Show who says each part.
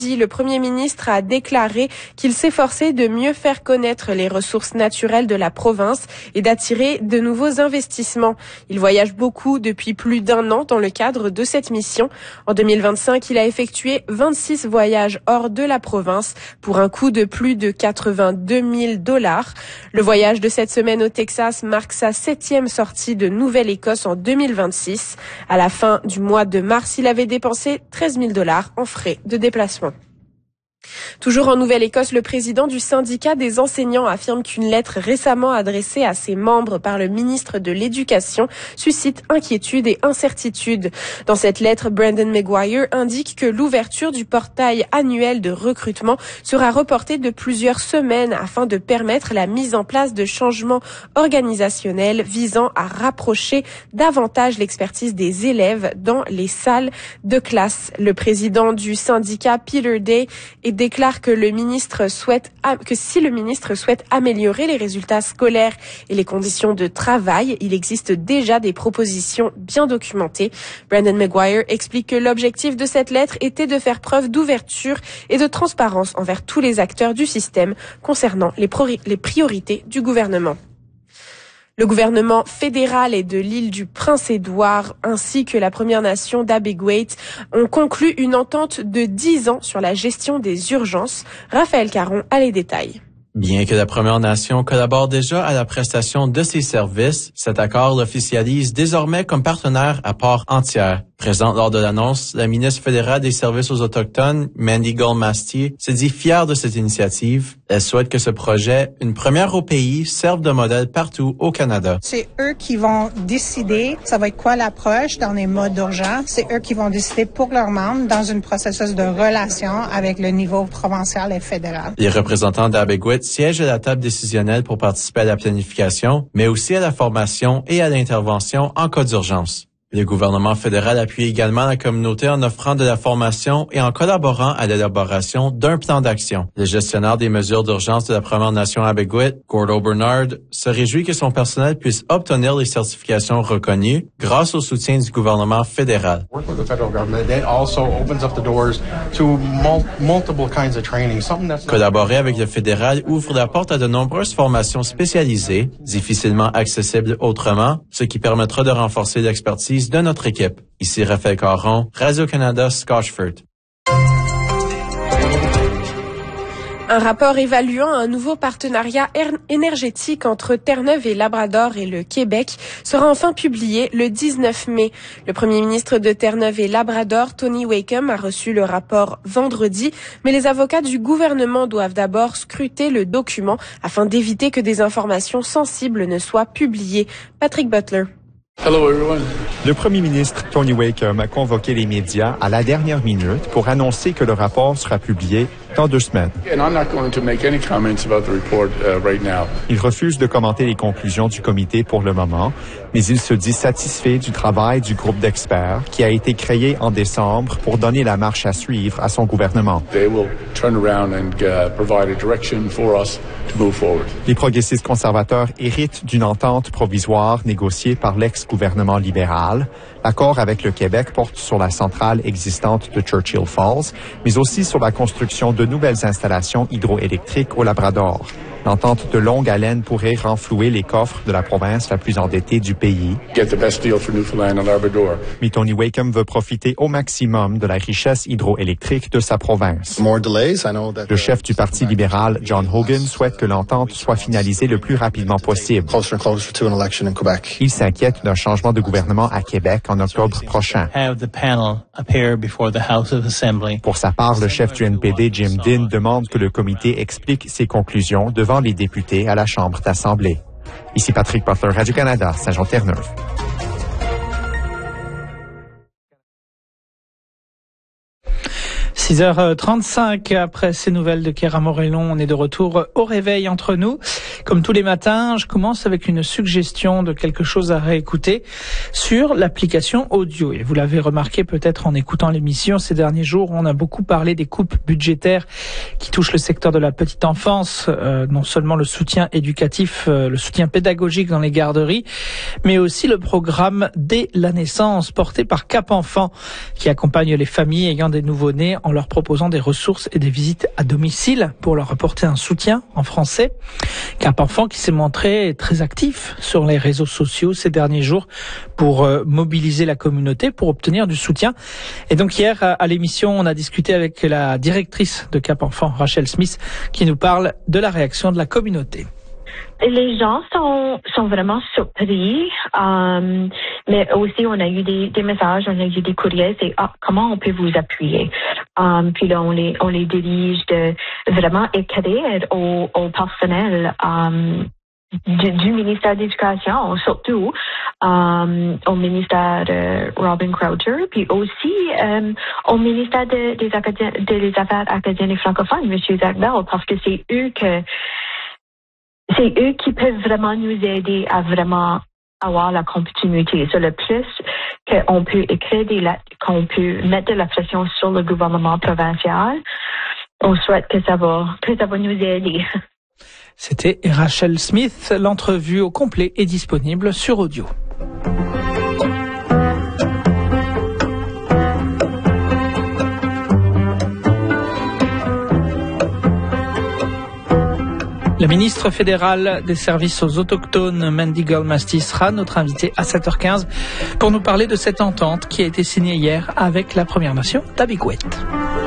Speaker 1: Le Premier ministre a déclaré qu'il s'efforçait de mieux faire connaître les ressources naturelles de la province et d'attirer de nouveaux investissements. Il voyage beaucoup depuis plus d'1 an dans le cadre de cette mission. En 2025, il a effectué 26 voyages hors de la province pour un coût de plus de 82 000 $. Le voyage de cette semaine au Texas marque sa 7e sortie de Nouvelle-Écosse en 2026. À la fin du mois de mars, il avait dépensé 13 000 $ en frais de déplacement. Toujours en Nouvelle-Écosse, le président du syndicat des enseignants affirme qu'une lettre récemment adressée à ses membres par le ministre de l'Éducation suscite inquiétude et incertitude. Dans cette lettre, Brendan Maguire indique que l'ouverture du portail annuel de recrutement sera reportée de plusieurs semaines afin de permettre la mise en place de changements organisationnels visant à rapprocher davantage l'expertise des élèves dans les salles de classe. Le président du syndicat, Peter Day, déclare que si le ministre souhaite améliorer les résultats scolaires et les conditions de travail, il existe déjà des propositions bien documentées. Brendan Maguire explique que l'objectif de cette lettre était de faire preuve d'ouverture et de transparence envers tous les acteurs du système concernant les priorités du gouvernement. Le gouvernement fédéral et de l'île du Prince-Édouard ainsi que la Première Nation d'Abeguate ont conclu une entente de 10 ans sur la gestion des urgences. Raphaël Caron a les détails.
Speaker 2: Bien que la Première Nation collabore déjà à la prestation de ses services, cet accord l'officialise désormais comme partenaire à part entière. Présente lors de l'annonce, la ministre fédérale des Services aux Autochtones, Mandy Goldmastier, se dit fière de cette initiative. Elle souhaite que ce projet, une première au pays, serve de modèle partout au Canada.
Speaker 3: C'est eux qui vont décider ça va être quoi l'approche dans les modes d'urgence. C'est eux qui vont décider pour leurs membres dans un processus de relation avec le niveau provincial et fédéral.
Speaker 2: Les représentants d'Abeguate siègent à la table décisionnelle pour participer à la planification, mais aussi à la formation et à l'intervention en cas d'urgence. Le gouvernement fédéral appuie également la communauté en offrant de la formation et en collaborant à l'élaboration d'un plan d'action. Le gestionnaire des mesures d'urgence de la Première Nation Abeguate, Gordo Bernard, se réjouit que son personnel puisse obtenir les certifications reconnues grâce au soutien du gouvernement fédéral. Collaborer avec le fédéral ouvre la porte à de nombreuses formations spécialisées, difficilement accessibles autrement, ce qui permettra de renforcer l'expertise de notre équipe. Ici Raphaël Caron, Radio-Canada, Scotchford.
Speaker 1: Un rapport évaluant un nouveau partenariat énergétique entre Terre-Neuve et Labrador et le Québec sera enfin publié le 19 mai. Le premier ministre de Terre-Neuve et Labrador, Tony Wakeham, a reçu le rapport vendredi, mais les avocats du gouvernement doivent d'abord scruter le document afin d'éviter que des informations sensibles ne soient publiées. Patrick Butler.
Speaker 4: Hello everyone.
Speaker 5: Le premier ministre Tony Wakeham a convoqué les médias à la dernière minute pour annoncer que le rapport sera publié dans 2 semaines. Il refuse de commenter les conclusions du comité pour le moment, mais il se dit satisfait du travail du groupe d'experts qui a été créé en décembre pour donner la marche à suivre à son gouvernement. Les progressistes conservateurs héritent d'une entente provisoire négociée par l'ex-gouvernement libéral. L'accord avec le Québec porte sur la centrale existante de Churchill Falls, mais aussi sur la construction de nouvelles installations hydroélectriques au Labrador. L'entente de longue haleine pourrait renflouer les coffres de la province la plus endettée du pays. Mais Tony Wakeham veut profiter au maximum de la richesse hydroélectrique de sa province. Le chef du Parti libéral, John Hogan, souhaite que l'entente soit finalisée le plus rapidement possible. Il s'inquiète d'un changement de gouvernement à Québec en octobre prochain. Pour sa part, le chef du NPD, Jim Dean, demande que le comité explique ses conclusions devant les députés à la Chambre d'Assemblée. Ici Patrick Butler, Radio-Canada, Saint-Jean-Terre-Neuve.
Speaker 6: 6h35 après ces nouvelles de Kéra Morellon, on est de retour au réveil entre nous.
Speaker 4: Comme tous les matins, je commence avec une suggestion de quelque chose à réécouter sur l'application audio. Et vous l'avez remarqué peut-être en écoutant l'émission ces derniers jours, on a beaucoup parlé des coupes budgétaires qui touchent le secteur de la petite enfance, non seulement le soutien éducatif, le soutien pédagogique dans les garderies, mais aussi le programme dès la naissance porté par Cap Enfant qui accompagne les familles ayant des nouveau-nés en leur proposant des ressources et des visites à domicile pour leur apporter un soutien en français. Cap Enfant qui s'est montré très actif sur les réseaux sociaux ces derniers jours pour mobiliser la communauté, pour obtenir du soutien. Et donc hier à l'émission, on a discuté avec la directrice de Cap Enfant, Rachel Smith, qui nous parle de la réaction de la communauté.
Speaker 6: Les gens sont vraiment surpris, mais aussi on a eu des messages, on a eu des courriels, c'est comment on peut vous appuyer. Puis là on les dirige de vraiment écrire au personnel du ministère de l'Éducation, surtout au ministère Robin Croucher, puis aussi au ministère des Affaires acadiennes et francophones, M. Zach Bell, parce que c'est eux qui peuvent vraiment nous aider à vraiment avoir la continuité. C'est le plus qu'on peut écrire des lettres, qu'on peut mettre de la pression sur le gouvernement provincial. On souhaite que ça va nous aider.
Speaker 4: C'était Rachel Smith. L'entrevue au complet est disponible sur audio. La ministre fédérale des services aux autochtones, Mandy Golmasti, sera notre invitée à 7h15 pour nous parler de cette entente qui a été signée hier avec la Première Nation d'Abigouet.